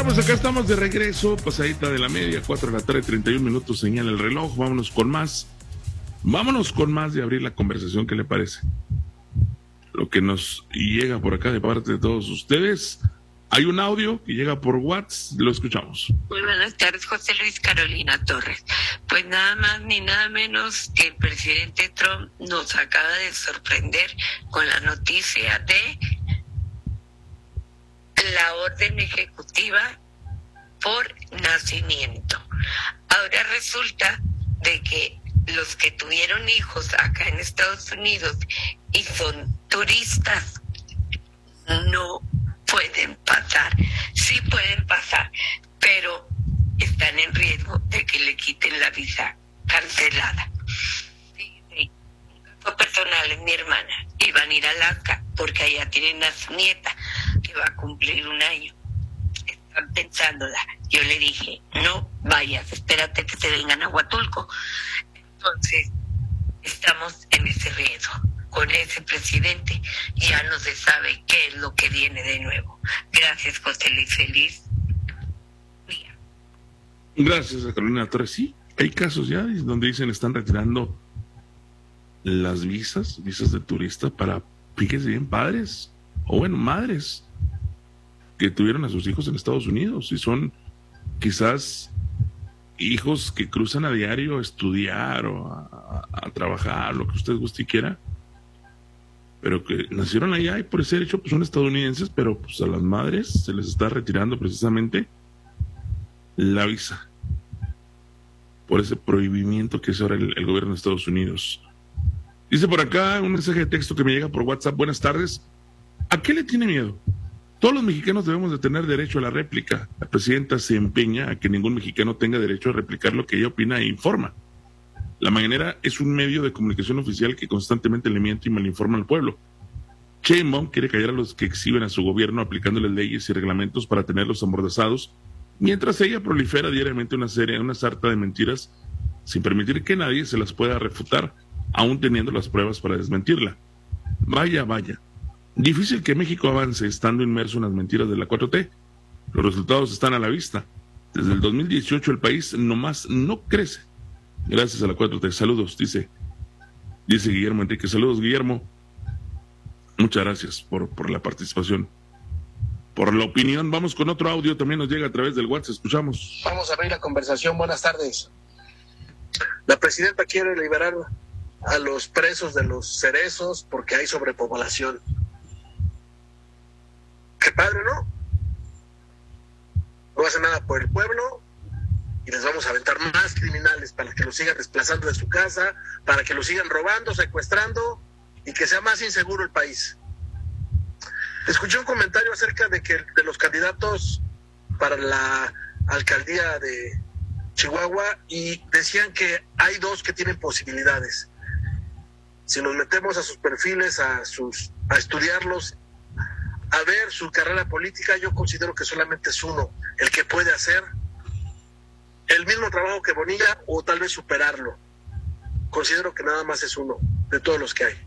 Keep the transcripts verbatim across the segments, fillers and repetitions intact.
pues acá estamos de regreso, pasadita de la media, cuatro de la tarde, treinta y un minutos, señala el reloj. Vámonos con más. Vámonos con más de abrir la conversación, ¿qué le parece? Lo que nos llega por acá de parte de todos ustedes. Hay un audio que llega por WhatsApp, lo escuchamos. Muy buenas tardes, José Luis. Carolina Torres. Pues nada más ni nada menos que el presidente Trump nos acaba de sorprender con la noticia de la orden ejecutiva por nacimiento. Ahora resulta de que los que tuvieron hijos acá en Estados Unidos y son turistas no pueden pasar. Sí pueden pasar, pero están en riesgo de que le quiten la visa cancelada. Sí, sí. Un caso personal es mi hermana. Iban a ir a Alaska porque allá tienen a su nieta que va a cumplir un año. Están pensándola. Yo le dije, no vayas, espérate que se vengan a Huatulco. Entonces, estamos en ese riesgo. Con ese presidente ya no se sabe qué es lo que viene de nuevo. Gracias, José Luis. Feliz día. Gracias a Carolina Torres. Sí, hay casos ya donde dicen están retirando las visas, visas de turista para, fíjense bien, padres, o bueno, madres que tuvieron a sus hijos en Estados Unidos y son quizás hijos que cruzan a diario a estudiar o a, a, a trabajar, lo que usted guste y quiera, pero que nacieron allá y por ese hecho pues son estadounidenses, pero pues a las madres se les está retirando precisamente la visa por ese prohibimiento que es ahora el, el gobierno de Estados Unidos. Dice por acá un mensaje de texto que me llega por WhatsApp. Buenas tardes. ¿A qué le tiene miedo? Todos los mexicanos debemos de tener derecho a la réplica. La presidenta se empeña a que ningún mexicano tenga derecho a replicar lo que ella opina e informa. La Mañanera es un medio de comunicación oficial que constantemente le miente y malinforma al pueblo. Sheinbaum quiere callar a los que exhiben a su gobierno aplicándoles leyes y reglamentos para tenerlos amordazados, mientras ella prolifera diariamente una serie, una sarta de mentiras sin permitir que nadie se las pueda refutar, aún teniendo las pruebas para desmentirla. Vaya, vaya. Difícil que México avance estando inmerso en las mentiras de la cuatro T. Los resultados están a la vista. Desde el dos mil dieciocho el país nomás no crece. Gracias a la cuatro T. Saludos, dice, dice Guillermo Enrique. Saludos, Guillermo. Muchas gracias por, por la participación, por la opinión. Vamos con otro audio, también nos llega a través del WhatsApp. Escuchamos. Vamos a abrir la conversación. Buenas tardes. La presidenta quiere liberar a los presos de los cerezos porque hay sobrepoblación. Qué padre, ¿no? No hace nada por el pueblo y les vamos a aventar más criminales para que los sigan desplazando de su casa, para que los sigan robando, secuestrando y que sea más inseguro el país. Escuché un comentario acerca de que de los candidatos para la alcaldía de Chihuahua y decían que hay dos que tienen posibilidades. Si nos metemos a sus perfiles, a sus, a estudiarlos, a ver su carrera política, yo considero que solamente es uno el que puede hacer el mismo trabajo que Bonilla o tal vez superarlo. Considero que nada más es uno de todos los que hay.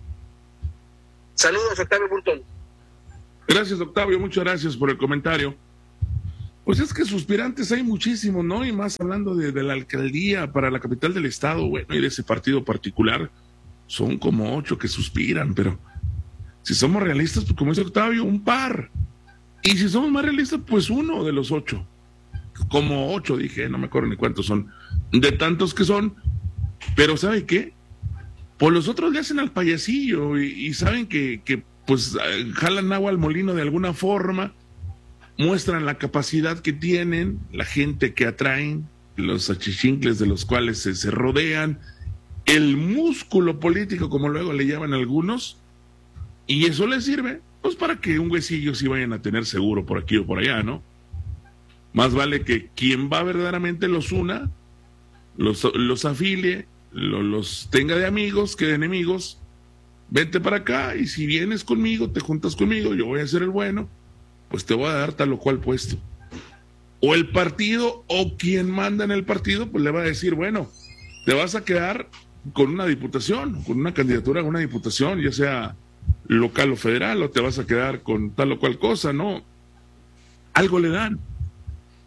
Saludos, Octavio Burton. Gracias, Octavio, muchas gracias por el comentario. Pues es que suspirantes hay muchísimos, ¿no? Y más hablando de, de la alcaldía para la capital del estado, bueno, y de ese partido particular, son como ocho que suspiran, pero si somos realistas, pues como dice Octavio, un par. Y si somos más realistas, pues uno de los ocho. Como ocho, dije, no me acuerdo ni cuántos son, de tantos que son. Pero ¿sabe qué? Pues los otros le hacen al payasillo y, y saben que, que pues jalan agua al molino de alguna forma, muestran la capacidad que tienen, la gente que atraen, los achichincles de los cuales se, se rodean, el músculo político, como luego le llaman algunos, y eso les sirve, pues para que un huesillo sí vayan a tener seguro por aquí o por allá, ¿no? Más vale que quien va verdaderamente los una, los, los afilie, lo, los tenga de amigos que de enemigos. Vente para acá y si vienes conmigo, te juntas conmigo, yo voy a ser el bueno, pues te voy a dar tal o cual puesto. O el partido o quien manda en el partido, pues le va a decir, bueno, te vas a quedar con una diputación, con una candidatura a una diputación, ya sea local o federal, o te vas a quedar con tal o cual cosa, ¿no? Algo le dan.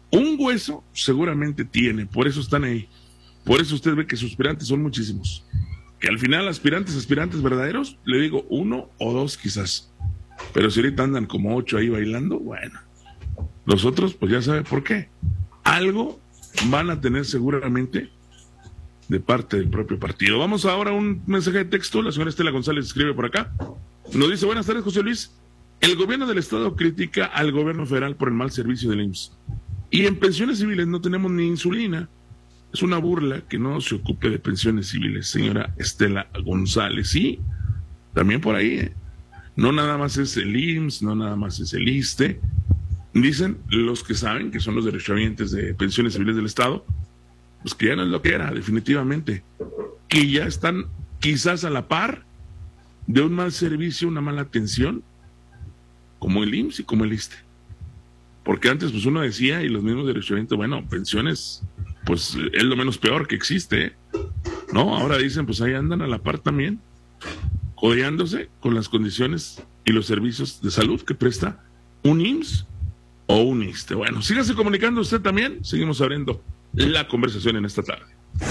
un hueso seguramente tiene, por eso están ahí. Por eso usted ve que sus aspirantes son muchísimos. Que al final aspirantes, aspirantes verdaderos, le digo uno o dos quizás. Pero si ahorita andan como ocho ahí bailando, bueno. Los otros, pues ya sabe por qué. Algo van a tener seguramente de parte del propio partido. Vamos ahora a un mensaje de texto. La señora Estela González escribe por acá. Nos dice, buenas tardes, José Luis. El gobierno del estado critica al gobierno federal por el mal servicio del I M S S. Y en pensiones civiles no tenemos ni insulina. Es una burla que no se ocupe de pensiones civiles, señora Estela González. Sí, también por ahí, ¿eh? No nada más es el I M S S, no nada más es el ISSSTE. Dicen los que saben, que son los derechohabientes de pensiones civiles del estado, pues que ya no es lo que era, definitivamente. Que ya están quizás a la par de un mal servicio, una mala atención, como el I M S S y como el ISSSTE. Porque antes pues uno decía, y los mismos derechohabientes, bueno, pensiones, pues es lo menos peor que existe, ¿eh? No, ahora dicen, pues ahí andan a la par también, codeándose con las condiciones y los servicios de salud que presta un I M S S o un ISSSTE. Bueno, sígase comunicando usted también, seguimos abriendo la conversación en esta tarde.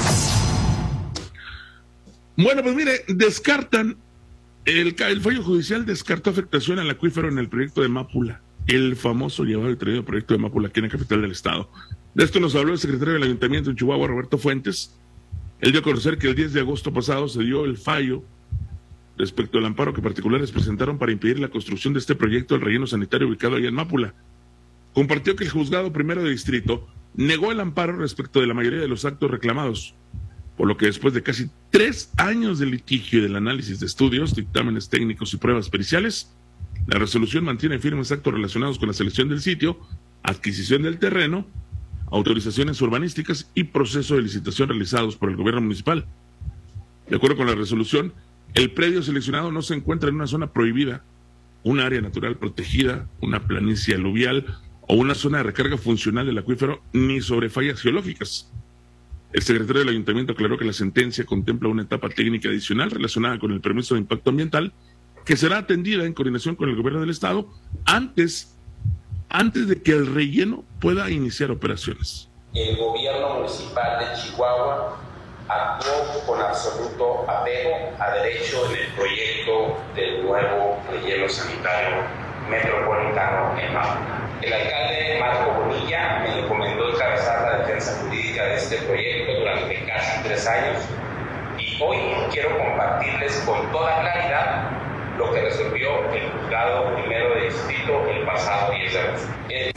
Bueno, pues mire, descartan, el, el fallo judicial descartó afectación al acuífero en el proyecto de Mápula, el famoso llevado y traído proyecto de Mápula aquí en la capital del estado. De esto nos habló el secretario del Ayuntamiento de Chihuahua, Roberto Fuentes. Él dio a conocer que el diez de agosto pasado se dio el fallo respecto al amparo que particulares presentaron para impedir la construcción de este proyecto del relleno sanitario ubicado allá en Mápula. Compartió que el juzgado primero de distrito negó el amparo respecto de la mayoría de los actos reclamados, por lo que después de casi tres años de litigio y del análisis de estudios, dictámenes técnicos y pruebas periciales, la resolución mantiene firmes actos relacionados con la selección del sitio, adquisición del terreno, autorizaciones urbanísticas y proceso de licitación realizados por el gobierno municipal. De acuerdo con la resolución, el predio seleccionado no se encuentra en una zona prohibida, un área natural protegida, una planicie aluvial o una zona de recarga funcional del acuífero, ni sobre fallas geológicas. El secretario del Ayuntamiento aclaró que la sentencia contempla una etapa técnica adicional relacionada con el permiso de impacto ambiental que será atendida en coordinación con el gobierno del estado antes, antes de que el relleno pueda iniciar operaciones. El gobierno municipal de Chihuahua actuó con absoluto apego a derecho en el proyecto del nuevo relleno sanitario metropolitano en Mápula. El alcalde Marco Bonilla me encomendó encabezar la defensa jurídica de este proyecto durante casi tres años y hoy quiero compartirles con toda claridad lo que resolvió el juzgado primero de distrito el pasado diez de agosto. El...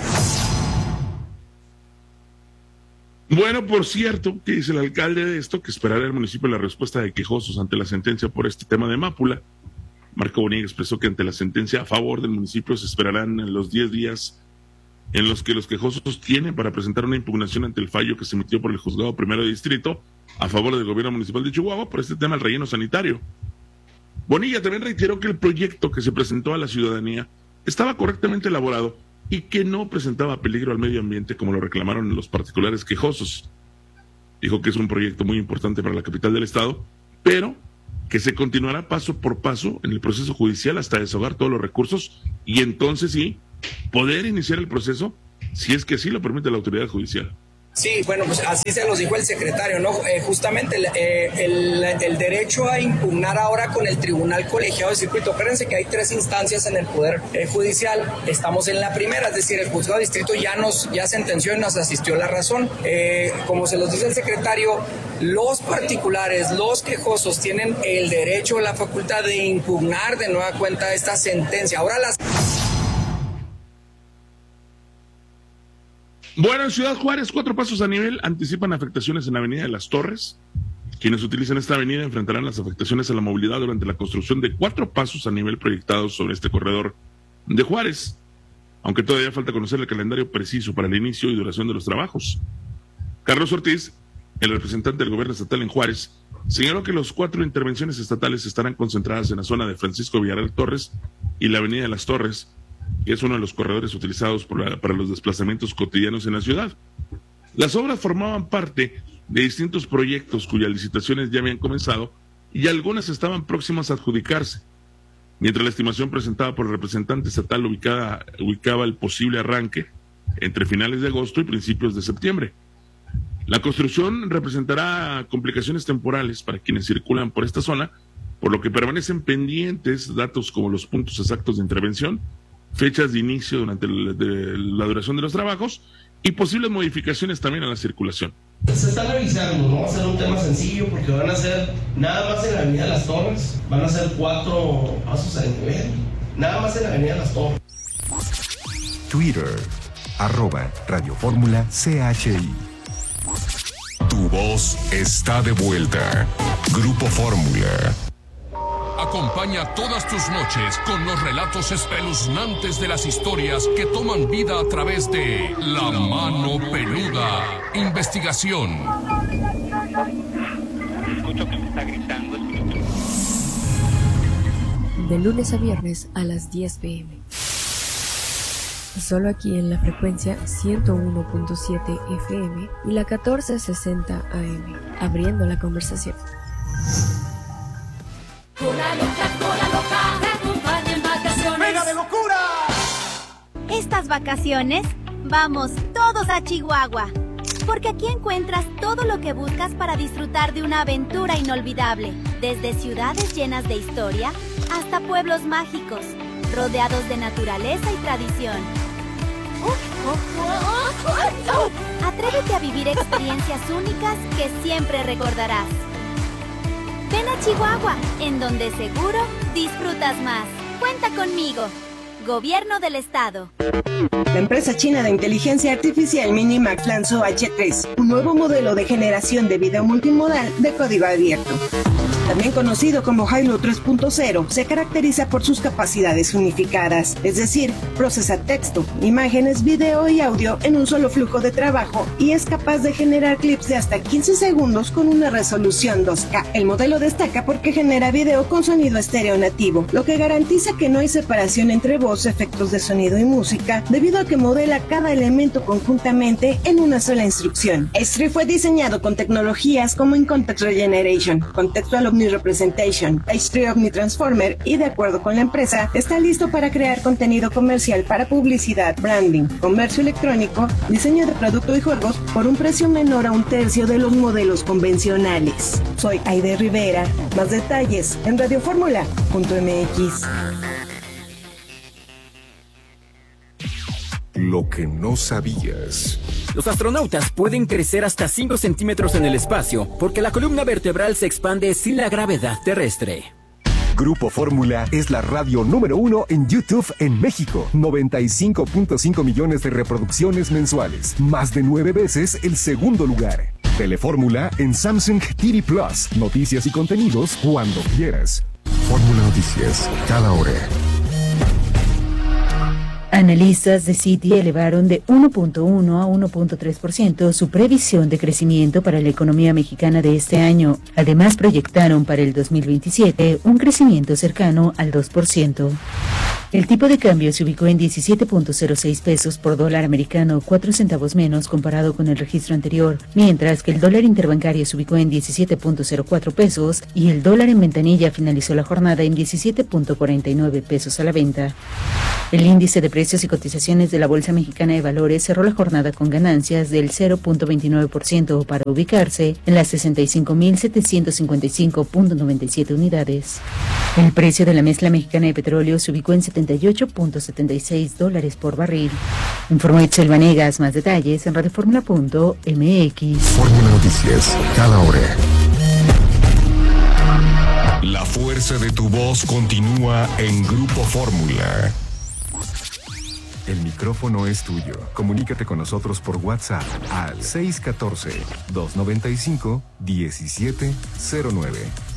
Bueno, por cierto, que dice el alcalde de esto, que esperará el municipio la respuesta de quejosos ante la sentencia por este tema de Mápula. Marco Bonilla expresó que ante la sentencia a favor del municipio se esperarán en los diez días en los que los quejosos tienen para presentar una impugnación ante el fallo que se emitió por el juzgado primero de distrito a favor del gobierno municipal de Chihuahua por este tema del relleno sanitario. Bonilla también reiteró que el proyecto que se presentó a la ciudadanía estaba correctamente elaborado y que no presentaba peligro al medio ambiente como lo reclamaron los particulares quejosos. Dijo que es un proyecto muy importante para la capital del estado, pero que se continuará paso por paso en el proceso judicial hasta desahogar todos los recursos y entonces sí, poder iniciar el proceso si es que así lo permite la autoridad judicial. Sí, bueno, pues así se los dijo el secretario, ¿no? Eh, justamente el, eh, el, el derecho a impugnar ahora con el Tribunal Colegiado de Circuito. Acuérdense que hay tres instancias en el Poder eh, Judicial. Estamos en la primera, es decir, el juzgado de distrito ya nos ya sentenció y nos asistió la razón. Eh, como se los dice el secretario, los particulares, los quejosos tienen el derecho, la facultad de impugnar de nueva cuenta esta sentencia. Ahora las... Bueno, en Ciudad Juárez, cuatro pasos a nivel anticipan afectaciones en la avenida de las Torres. Quienes utilizan esta avenida enfrentarán las afectaciones a la movilidad durante la construcción de cuatro pasos a nivel proyectados sobre este corredor de Juárez, aunque todavía falta conocer el calendario preciso para el inicio y duración de los trabajos. Carlos Ortiz, el representante del gobierno estatal en Juárez, señaló que las cuatro intervenciones estatales estarán concentradas en la zona de Francisco Villarreal Torres y la avenida de las Torres, que es uno de los corredores utilizados por la, para los desplazamientos cotidianos en la ciudad. Las obras formaban parte de distintos proyectos cuyas licitaciones ya habían comenzado y algunas estaban próximas a adjudicarse, mientras la estimación presentada por el representante estatal ubicada, ubicaba el posible arranque entre finales de agosto y principios de septiembre. La construcción representará complicaciones temporales para quienes circulan por esta zona, por lo que permanecen pendientes datos como los puntos exactos de intervención, fechas de inicio durante el, de la duración de los trabajos y posibles modificaciones también a la circulación. Se está revisando, no va a ser un tema sencillo porque van a ser nada más en la avenida Las Torres, van a ser cuatro pasos a nivel, nada más en la avenida Las Torres. Twitter, arroba Radio Fórmula C H I. Tu voz está de vuelta. Grupo Fórmula. Acompaña todas tus noches con los relatos espeluznantes de las historias que toman vida a través de La Mano Peluda. Investigación. Escucho que me está gritando. De lunes a viernes a las diez pm. Solo aquí en la frecuencia ciento uno punto siete F M y la catorce sesenta A M. Abriendo la conversación. Cola loca, cola loca, te acompaña en vacaciones. ¡Venga de locura! Estas vacaciones, vamos todos a Chihuahua. Porque aquí encuentras todo lo que buscas para disfrutar de una aventura inolvidable. Desde ciudades llenas de historia hasta pueblos mágicos, rodeados de naturaleza y tradición. Atrévete a vivir experiencias únicas que siempre recordarás. Ven a Chihuahua, en donde seguro disfrutas más. Cuenta conmigo. Gobierno del Estado. La empresa china de inteligencia artificial Minimax lanzó H tres, un nuevo modelo de generación de video multimodal de código abierto. También conocido como Hailu tres punto cero, se caracteriza por sus capacidades unificadas, es decir, procesa texto, imágenes, video y audio en un solo flujo de trabajo y es capaz de generar clips de hasta quince segundos con una resolución dos K. El modelo destaca porque genera video con sonido estéreo nativo, lo que garantiza que no hay separación entre voz, efectos de sonido y música, debido a que modela cada elemento conjuntamente en una sola instrucción. H tres fue diseñado con tecnologías como In-Context Regeneration, Contextual Omni-Representation, H tres Omni-Transformer y, de acuerdo con la empresa, está listo para crear contenido comercial para publicidad, branding, comercio electrónico, diseño de producto y juegos por un precio menor a un tercio de los modelos convencionales. Soy Aide Rivera. Más detalles en radioformula punto m x. Lo que no sabías. Los astronautas pueden crecer hasta cinco centímetros en el espacio porque la columna vertebral se expande sin la gravedad terrestre. Grupo Fórmula es la radio número uno en YouTube en México. noventa y cinco punto cinco millones de reproducciones mensuales. Más de nueve veces el segundo lugar. Telefórmula en Samsung T V Plus. Noticias y contenidos cuando quieras. Fórmula Noticias, cada hora. Analistas de Citi elevaron de uno punto uno a uno punto tres por ciento su previsión de crecimiento para la economía mexicana de este año. Además, proyectaron para el dos mil veintisiete un crecimiento cercano al dos por ciento. El tipo de cambio se ubicó en diecisiete punto cero seis pesos por dólar americano, cuatro centavos menos comparado con el registro anterior, mientras que el dólar interbancario se ubicó en diecisiete punto cero cuatro pesos y el dólar en ventanilla finalizó la jornada en diecisiete punto cuarenta y nueve pesos a la venta. El índice de precios y cotizaciones de la Bolsa Mexicana de Valores cerró la jornada con ganancias del cero punto veintinueve por ciento para ubicarse en las sesenta y cinco mil setecientos cincuenta y cinco punto noventa y siete unidades. El precio de la mezcla mexicana de petróleo se ubicó en setenta y ocho punto setenta y seis dólares por barril. Informó Itzel Vanegas. Más detalles en radioformula punto m x. Fórmula Noticias, cada hora. La fuerza de tu voz continúa en Grupo Fórmula. El micrófono es tuyo. Comunícate con nosotros por WhatsApp al seis uno cuatro, dos nueve cinco, uno siete cero nueve.